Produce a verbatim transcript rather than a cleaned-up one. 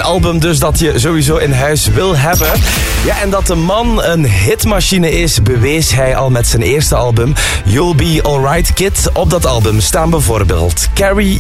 album dus dat je sowieso in huis wil hebben. Ja, en dat de man een hitmachine is, bewees hij al met zijn eerste album You'll Be Alright Kid. Op dat album staan bijvoorbeeld Carrie